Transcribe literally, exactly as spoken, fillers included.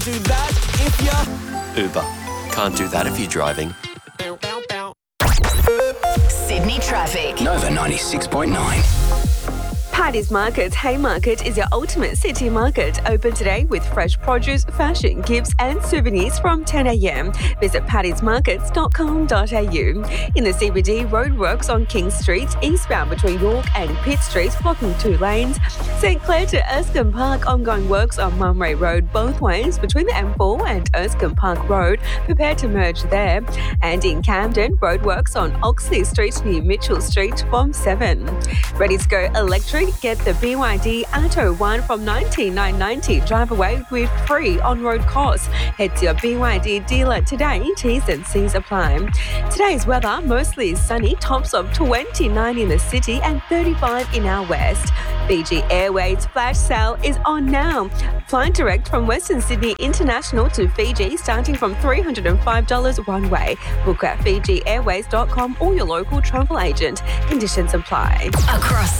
Do that if you're... Uber. Can't do that if you're driving. Sydney traffic. Nova ninety-six point nine. Paddy's Market's Haymarket is your ultimate city market, open today with fresh produce, fashion, gifts and souvenirs from ten a.m. Visit paddys markets dot com dot a u. In the C B D, roadworks on King Street, eastbound between York and Pitt Streets, blocking two lanes. St Clair to Erskine Park, ongoing works on Mumray Road both ways between the M four and Erskine Park Road. Prepare to merge there. And in Camden, roadworks on Oxley Street near Mitchell Street from seven. Ready to go electric? Get the B Y D Atto one from nineteen thousand nine hundred ninety. Drive away with free on-road costs. Head to your B Y D dealer today. T's and C's apply. Today's weather, mostly sunny, tops of twenty-nine in the city and thirty-five in our west. Fiji Airways flash sale is on now. Flying direct from Western Sydney International to Fiji starting from three hundred five dollars one way. Book at fiji airways dot com or your local travel agent. Conditions apply. Across